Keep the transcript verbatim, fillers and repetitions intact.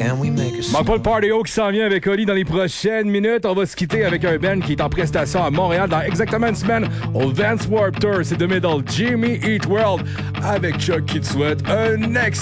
Can we make a Manque pas le Party qui s'en vient avec Oli dans les prochaines minutes. On va se quitter avec un band qui est en prestation à Montréal dans exactement une semaine au Vans Warped Tour. C'est The Middle, Jimmy Eat World avec Chuck qui te souhaite un excellent